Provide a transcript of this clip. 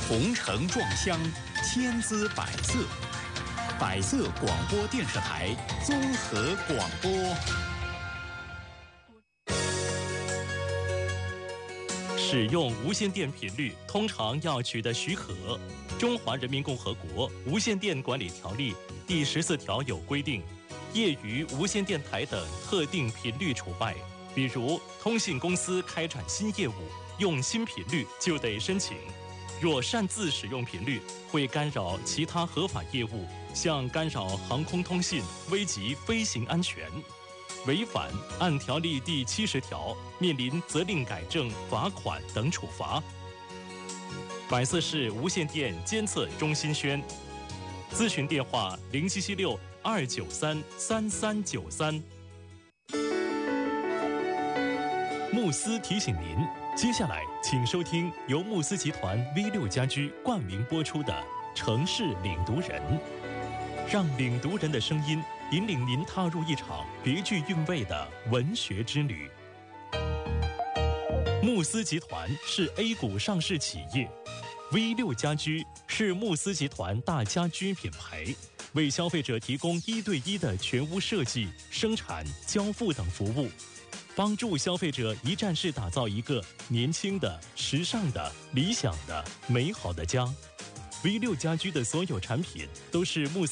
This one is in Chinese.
红尘撞香，千姿百色。百色广播电视台综合广播。 使用无线电频率通常要取得许可，《中华人民共和国无线电管理条例》第14条有规定，业余无线电台等特定频率除外。比如，通信公司开展新业务，用新频率就得申请。若擅自使用频率，会干扰其他合法业务，像干扰航空通信，危及飞行安全。违反按条例第70条，面临责令改正、罚款等处罚。百色市无线电监测中心宣，咨询电话0776-293-3393。慕斯提醒您，接下来请收听由慕斯集团 V6家居冠名播出的《城市领读人》，让领读人的声音引领您踏入一场别具韵味的文学之旅。慕斯集团是 A 股上市企业， V6家居是慕斯集团大家居品牌，为消费者提供1对1的全屋设计、生产、交付等服务，帮助消费者一站式打造一个年轻的、时尚的、理想的、美好的家。V6家居的所有产品都是慕斯